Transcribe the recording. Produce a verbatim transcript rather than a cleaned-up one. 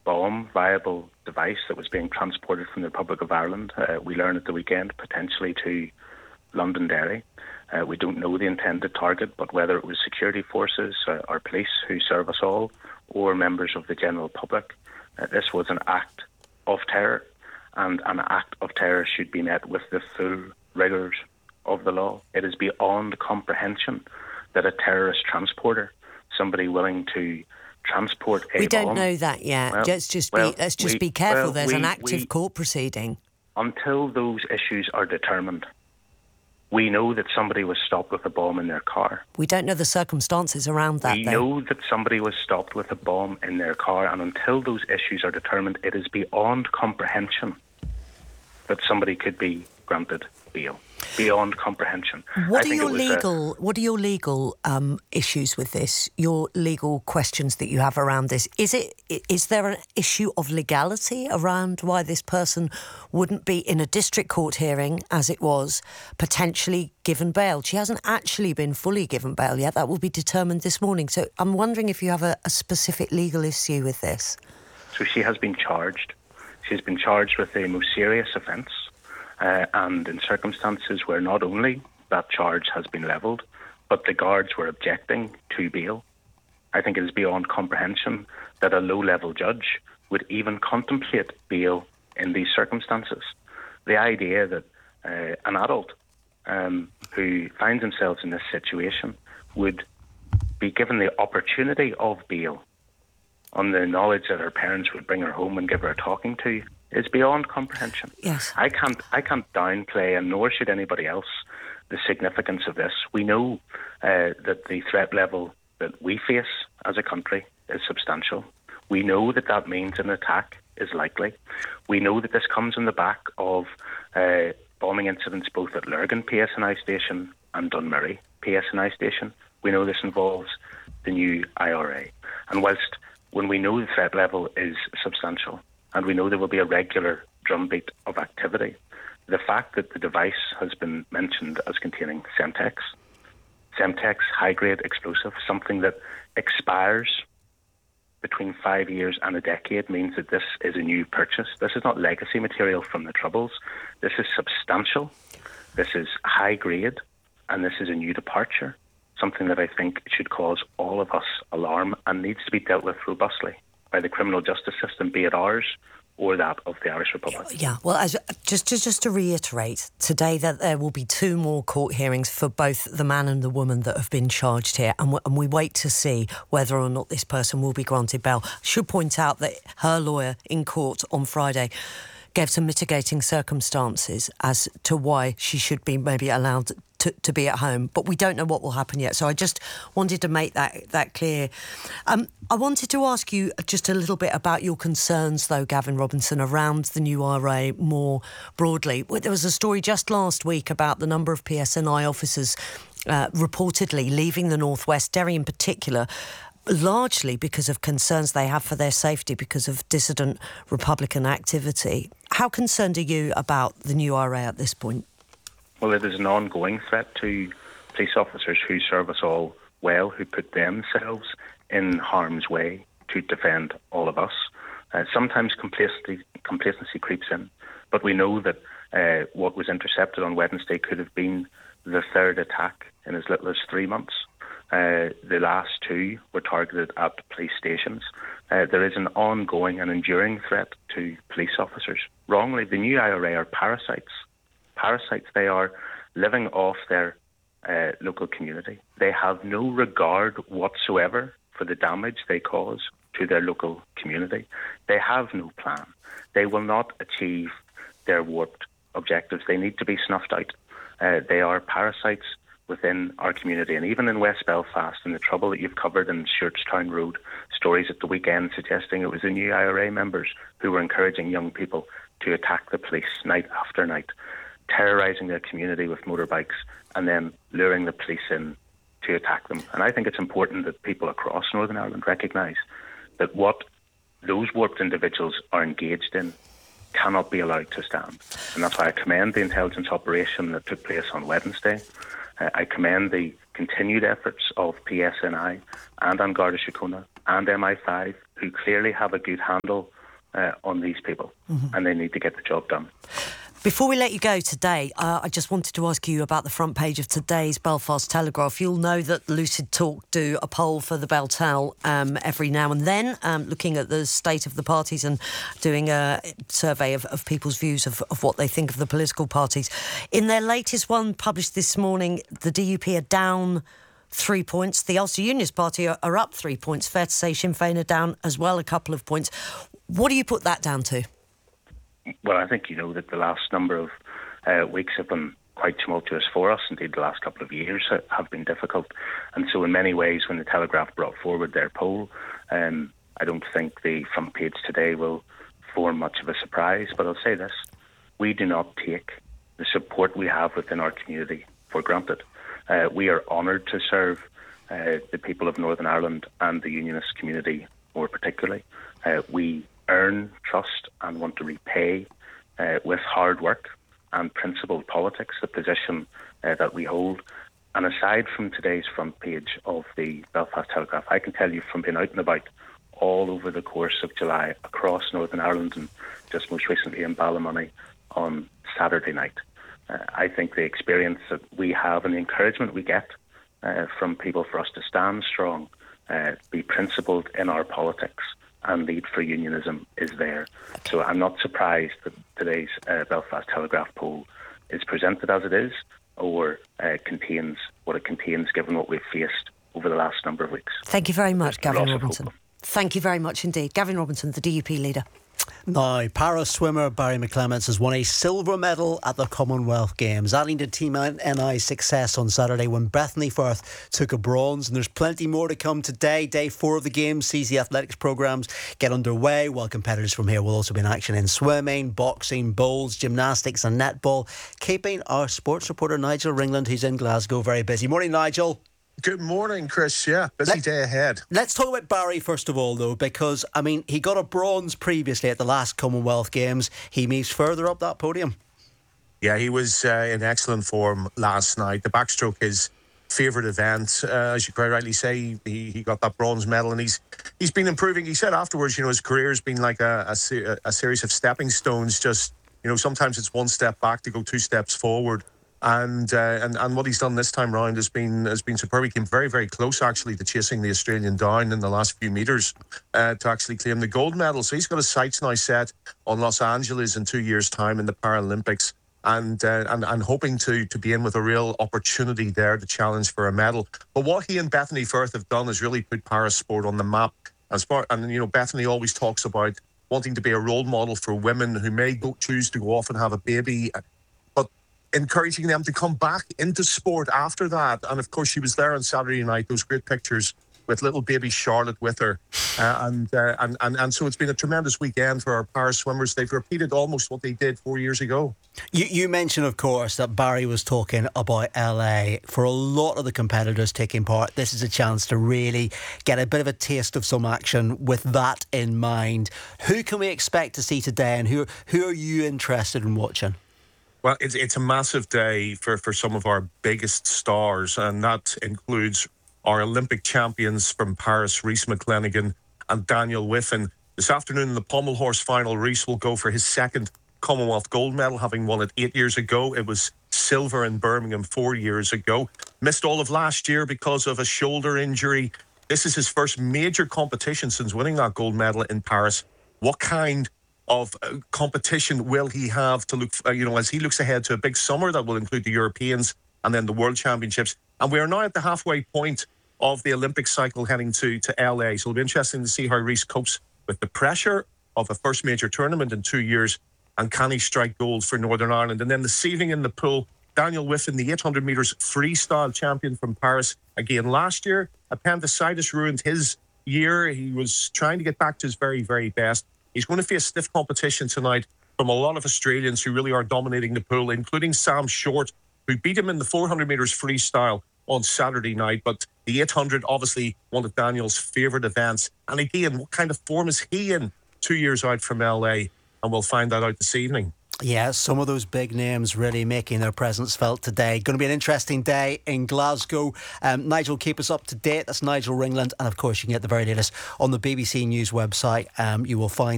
bomb-viable device that was being transported from the Republic of Ireland, uh, we learned at the weekend, potentially to Londonderry. Uh, we don't know the intended target, but whether it was security forces uh, or police who serve us all, or members of the general public, uh, this was an act of terror, and an act of terror should be met with the full rigours of the law. It is beyond comprehension that a terrorist transporter, somebody willing to transport a We don't bomb, know that yet. Well, let's just well, be let's just we, be careful. well, There's we, an active we, court proceeding. Until those issues are determined, we know that somebody was stopped with a bomb in their car. We don't know the circumstances around that, We though. know that somebody was stopped with a bomb in their car, and until those issues are determined, it is beyond comprehension that somebody could be granted bail. Beyond comprehension. What I are think your it was legal? A, what are your legal um, issues with this? Your legal questions that you have around this? Is it? Is there an issue of legality around why this person wouldn't be in a district court hearing, as it was, potentially given bail? She hasn't actually been fully given bail yet. That will be determined this morning. So I'm wondering if you have a, a specific legal issue with this. So she has been charged. She's been charged with a most serious offence. Uh, and in circumstances where not only that charge has been levelled, but the guards were objecting to bail. I think it is beyond comprehension that a low-level judge would even contemplate bail in these circumstances. The idea that uh, an adult um, who finds themselves in this situation would be given the opportunity of bail on the knowledge that her parents would bring her home and give her a talking to is beyond comprehension. Yes. I can't I can't downplay, and nor should anybody else, the significance of this. We know uh, that the threat level that we face as a country is substantial. We know that that means an attack is likely. We know that this comes in the back of uh, bombing incidents both at Lurgan P S N I station and Dunmurry P S N I station. We know this involves the new I R A. And whilst when we know the threat level is substantial, and we know there will be a regular drumbeat of activity, the fact that the device has been mentioned as containing Semtex, Semtex high-grade explosive, something that expires between five years and a decade, means that this is a new purchase. This is not legacy material from the Troubles. This is substantial. This is high-grade, and this is a new departure, something that I think should cause all of us alarm and needs to be dealt with robustly by the criminal justice system, be it ours or that of the Irish Republic. Yeah, well, as, just, just just to reiterate, today that there will be two more court hearings for both the man and the woman that have been charged here, and, w- and we wait to see whether or not this person will be granted bail. I should point out that her lawyer in court on Friday gave some mitigating circumstances as to why she should be maybe allowed to, to be at home, but we don't know what will happen yet. So I just wanted to make that that clear. Um, I wanted to ask you just a little bit about your concerns, though, Gavin Robinson, around the new I R A more broadly. There was a story just last week about the number of P S N I officers uh, reportedly leaving the North West, Derry in particular, largely because of concerns they have for their safety because of dissident Republican activity. How concerned are you about the new I R A at this point? Well, it is an ongoing threat to police officers who serve us all well, who put themselves in harm's way to defend all of us. Uh, sometimes complacency, complacency creeps in, but we know that uh, what was intercepted on Wednesday could have been the third attack in as little as three months. Uh, the last two were targeted at police stations. Uh, there is an ongoing and enduring threat to police officers. Wrongly, the new I R A are parasites. Parasites, they are living off their uh, local community. They have no regard whatsoever for the damage they cause to their local community. They have no plan. They will not achieve their warped objectives. They need to be snuffed out. Uh, they are parasites within our community, and even in West Belfast, and the trouble that you've covered in Shirtstown Road, stories at the weekend suggesting it was the new I R A members who were encouraging young people to attack the police night after night, terrorising their community with motorbikes and then luring the police in to attack them. And I think it's important that people across Northern Ireland recognise that what those warped individuals are engaged in cannot be allowed to stand. And that's why I commend the intelligence operation that took place on Wednesday. Uh, I commend the continued efforts of P S N I and An Garda Síochána and M I five, who clearly have a good handle uh, on these people, mm-hmm. and they need to get the job done. Before we let you go today, uh, I just wanted to ask you about the front page of today's Belfast Telegraph. You'll know that Lucid Talk do a poll for the Beltel um, every now and then, um, looking at the state of the parties and doing a survey of, of people's views of, of what they think of the political parties. In their latest one, published this morning, the D U P are down three points. The Ulster Unionist Party are, are up three points. Fair to say Sinn Féin are down as well a couple of points. What do you put that down to? Well, I think you know that the last number of uh, weeks have been quite tumultuous for us. Indeed, the last couple of years have been difficult. And so in many ways, when the Telegraph brought forward their poll, um, I don't think the front page today will form much of a surprise. But I'll say this, we do not take the support we have within our community for granted. Uh, we are honoured to serve uh, the people of Northern Ireland and the Unionist community more particularly. Uh, we earn trust and want to repay uh, with hard work and principled politics the position uh, that we hold. And aside from today's front page of the Belfast Telegraph, I can tell you from being out and about all over the course of July across Northern Ireland and just most recently in Ballymoney on Saturday night, uh, I think the experience that we have and the encouragement we get uh, from people for us to stand strong, uh, be principled in our politics, and lead for unionism is there. So I'm not surprised that today's uh, Belfast Telegraph poll is presented as it is, or uh, contains what it contains given what we've faced over the last number of weeks. Thank you very much, Gavin Robinson. Thank you very much indeed. Gavin Robinson, the D U P leader. Now, para swimmer Barry McClements has won a silver medal at the Commonwealth Games, adding to Team N I's success on Saturday when Bethany Firth took a bronze. And there's plenty more to come today. Day four of the Games sees the athletics programmes get underway, while competitors from here will also be in action in swimming, boxing, bowls, gymnastics and netball. Keeping our sports reporter Nigel Ringland, who's in Glasgow, very busy. Morning, Nigel. Good morning, Chris. Yeah, busy Let, day ahead. Let's talk about Barry first of all, though, because, I mean, he got a bronze previously at the last Commonwealth Games. He moves further up that podium. Yeah, he was uh, in excellent form last night. The backstroke is favourite event. Uh, as you quite rightly say, he, he got that bronze medal and he's he's been improving. He said afterwards, you know, his career has been like a, a, a series of stepping stones. Just, you know, sometimes it's one step back to go two steps forward. And, uh, and and what he's done this time round has been has been superb. He came very, very close, actually, to chasing the Australian down in the last few metres uh, to actually claim the gold medal. So he's got his sights now set on Los Angeles in two years' time in the Paralympics, and uh, and and hoping to to be in with a real opportunity there to challenge for a medal. But what he and Bethany Firth have done is really put para sport on the map. As far, and you know, Bethany always talks about wanting to be a role model for women who may go, choose to go off and have a baby, encouraging them to come back into sport after that. And of course, she was there on Saturday night, those great pictures with little baby Charlotte with her. Uh, and, uh, and and and so it's been a tremendous weekend for our para swimmers. They've repeated almost what they did four years ago. You, you mentioned, of course, that Barry was talking about L A. For a lot of the competitors taking part, this is a chance to really get a bit of a taste of some action with that in mind. Who can we expect to see today, and who who are you interested in watching? Well, it's it's a massive day for, for some of our biggest stars, and that includes our Olympic champions from Paris, Rhys McClenaghan and Daniel Wiffen. This afternoon in the pommel horse final, Rhys will go for his second Commonwealth gold medal, having won it eight years ago. It was silver in Birmingham four years ago. Missed all of last year because of a shoulder injury. This is his first major competition since winning that gold medal in Paris. What kind of uh, competition will he have to look, uh, you know, as he looks ahead to a big summer that will include the Europeans and then the World Championships? And we are now at the halfway point of the Olympic cycle heading to, to L A. So it'll be interesting to see how Rhys copes with the pressure of a first major tournament in two years. And can he strike gold for Northern Ireland? And then this evening in the pool, Daniel Wiffen, the eight hundred metres freestyle champion from Paris, again last year. Appendicitis ruined his year. He was trying to get back to his very, very best. He's going to face stiff competition tonight from a lot of Australians who really are dominating the pool, including Sam Short, who beat him in the four hundred metres freestyle on Saturday night. But the eight hundred, obviously one of Daniel's favourite events. And again, what kind of form is he in two years out from L A? And we'll find that out this evening. Yeah, some of those big names really making their presence felt today. Going to be an interesting day in Glasgow. Um, Nigel, keep us up to date. That's Nigel Ringland. And of course, you can get the very latest on the B B C News website. Um, you will find